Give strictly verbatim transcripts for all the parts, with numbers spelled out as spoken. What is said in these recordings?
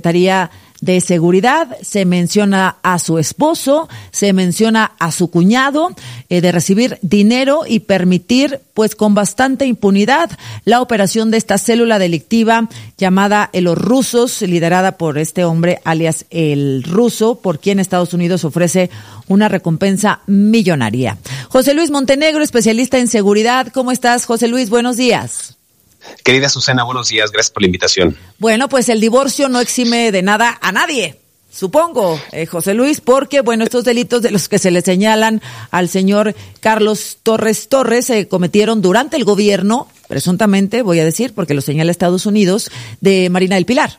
Secretaría de Seguridad, se menciona a su esposo, se menciona a su cuñado, eh, de recibir dinero y permitir, pues con bastante impunidad, la operación de esta célula delictiva llamada Los Rusos, liderada por este hombre alias El Ruso, por quien Estados Unidos ofrece una recompensa millonaria. José Luis Montenegro, especialista en seguridad. ¿Cómo estás, José Luis? Buenos días. Querida Susana, buenos días, gracias por la invitación. Bueno, pues el divorcio no exime de nada a nadie, supongo, eh, José Luis, porque, bueno, estos delitos de los que se le señalan al señor Carlos Torres Torres se cometieron durante el gobierno, presuntamente, voy a decir, porque lo señala Estados Unidos, de Marina del Pilar.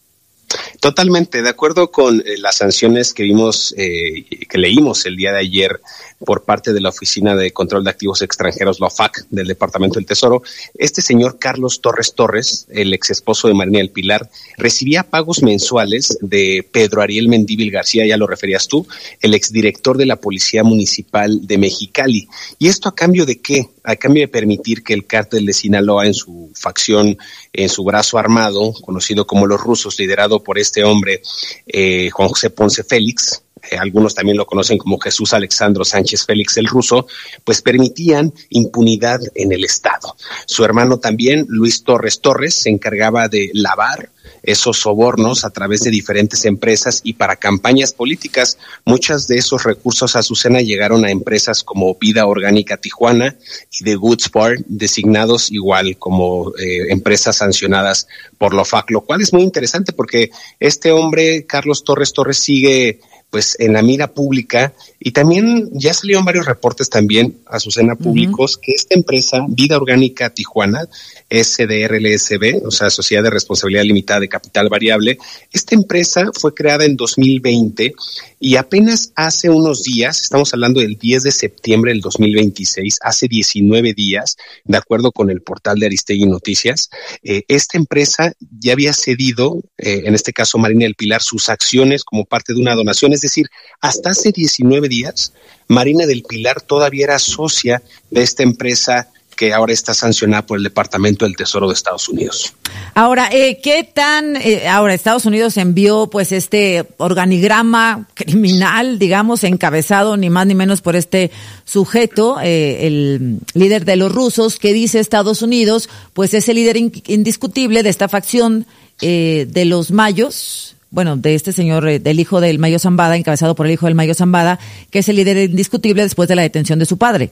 Totalmente, de acuerdo con eh, las sanciones que vimos, eh, que leímos el día de ayer por parte de la Oficina de Control de Activos Extranjeros, la O F A C, del Departamento del Tesoro, este señor Carlos Torres Torres, el ex esposo de Marina del Pilar, recibía pagos mensuales de Pedro Ariel Mendívil García, ya lo referías tú, el exdirector de la Policía Municipal de Mexicali. ¿Y esto a cambio de qué? A cambio de permitir que el cártel de Sinaloa, en su facción, en su brazo armado, conocido como Los Rusos, liderado por este hombre, eh, Juan José Ponce Félix, eh, algunos también lo conocen como Jesús Alexandro Sánchez Félix el Ruso, pues permitían impunidad en el Estado. Su hermano también, Luis Torres Torres, se encargaba de lavar esos sobornos a través de diferentes empresas y para campañas políticas. Muchos de esos recursos, Azucena, llegaron a empresas como Vida Orgánica Tijuana y The Goods Bar, designados igual como eh, empresas sancionadas por la O F A C, lo cual es muy interesante porque este hombre, Carlos Torres Torres, sigue pues en la mira pública y también ya salieron varios reportes también, Azucena, públicos, uh-huh. que esta empresa, Vida Orgánica Tijuana, S D R L S B, o sea, Sociedad de Responsabilidad Limitada de Capital Variable, esta empresa fue creada en dos mil veinte y apenas hace unos días, estamos hablando del diez de septiembre del dos mil veintiséis, hace diecinueve días, de acuerdo con el portal de Aristegui Noticias, eh, esta empresa ya había cedido, eh, en este caso Marina del Pilar, sus acciones como parte de una donación. Es decir, hasta hace diecinueve días, Marina del Pilar todavía era socia de esta empresa que ahora está sancionada por el Departamento del Tesoro de Estados Unidos. Ahora, eh, ¿qué tan, eh, ahora Estados Unidos envió pues este organigrama criminal, digamos, encabezado ni más ni menos por este sujeto, eh, el líder de los rusos, que dice Estados Unidos, pues es el líder in- indiscutible de esta facción eh, de los mayos, bueno, de este señor, eh, del hijo del Mayo Zambada, encabezado por el hijo del Mayo Zambada, que es el líder indiscutible después de la detención de su padre.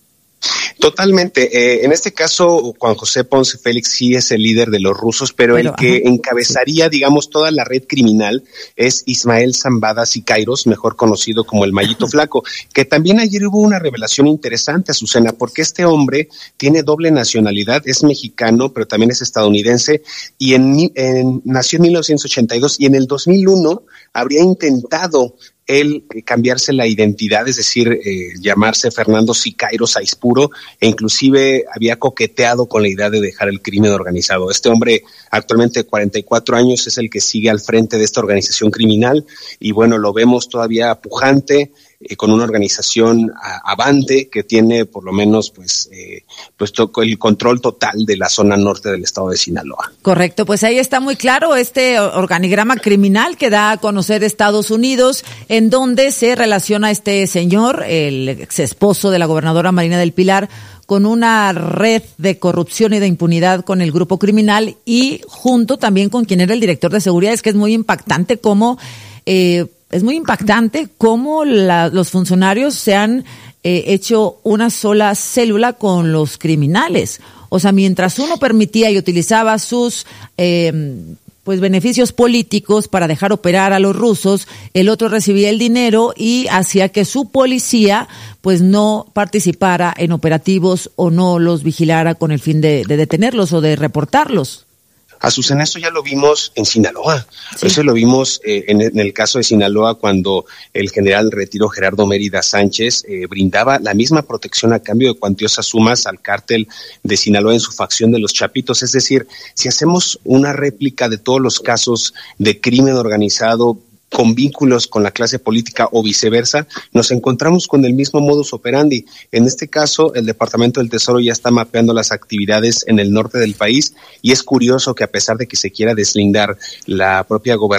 Totalmente. Eh, en este caso, Juan José Ponce Félix sí es el líder de los rusos, pero, pero el que ajá. encabezaría, digamos, toda la red criminal es Ismael Zambada Siqueiros, mejor conocido como el Mayito Flaco, que también ayer hubo una revelación interesante, Azucena, porque este hombre tiene doble nacionalidad, es mexicano, pero también es estadounidense, y en, en nació en mil novecientos ochenta y dos, y en el dos mil uno habría intentado él eh, cambiarse la identidad, es decir, eh, llamarse Fernando Siqueiros Aispuro, e inclusive había coqueteado con la idea de dejar el crimen organizado. Este hombre, actualmente de cuarenta y cuatro años, es el que sigue al frente de esta organización criminal, y bueno, lo vemos todavía pujante, eh, con una organización a, avante que tiene por lo menos pues, eh, pues to- el control total de la zona norte del estado de Sinaloa. Correcto, pues ahí está muy claro este organigrama criminal que da a conocer Estados Unidos, en donde se relaciona este señor, el ex esposo de la gobernadora Marina del Pilar, con una red de corrupción y de impunidad con el grupo criminal y junto también con quien era el director de seguridad. Es que es muy impactante cómo, eh, es muy impactante cómo la, los funcionarios se han eh, hecho una sola célula con los criminales. O sea, mientras uno permitía y utilizaba sus eh, pues beneficios políticos para dejar operar a los rusos, el otro recibía el dinero y hacía que su policía pues no participara en operativos o no los vigilara con el fin de, de detenerlos o de reportarlos. Azucena, esto ya lo vimos en Sinaloa. Sí. Eso lo vimos eh, en, en el caso de Sinaloa cuando el general retiro Gerardo Mérida Sánchez eh, brindaba la misma protección a cambio de cuantiosas sumas al cártel de Sinaloa en su facción de los Chapitos. Es decir, si hacemos una réplica de todos los casos de crimen organizado con vínculos con la clase política o viceversa, nos encontramos con el mismo modus operandi. En este caso, el Departamento del Tesoro ya está mapeando las actividades en el norte del país y es curioso que a pesar de que se quiera deslindar la propia gobernación